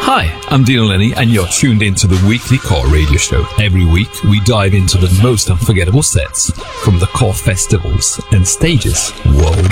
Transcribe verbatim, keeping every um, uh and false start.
Hi, I'm Dino Lenny, and you're tuned into the Weekly Core Radio Show. Every week, we dive into the most unforgettable sets from the Core festivals and stages worldwide.